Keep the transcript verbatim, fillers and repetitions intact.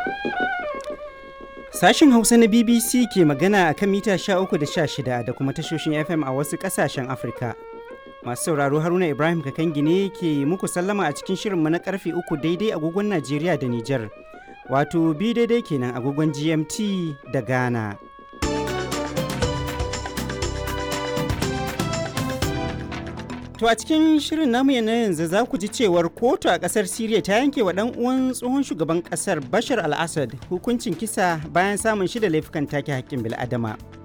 Sashen Hausa na B B C ke magana a kan mita sha uku da sha shida da kuma tashoshin F M a wasu ƙasashen Afirka. Masu sauraro Haruna Ibrahim Kakangi ne ke muku sallama a cikin shirinmu na karfe uku daidai agogon Najeriya da Nijar. Wato bi daidai kenan agogon G M T da Ghana. To a cikin shirin namu na yanzu za ku ji cewar kotu a kasar Siriya ta yanke wa ɗan uwan tsohon shugaban kasar Bashar al-Assad hukuncin kisa bayan samun shi da laifukan take haƙƙin bil'adama.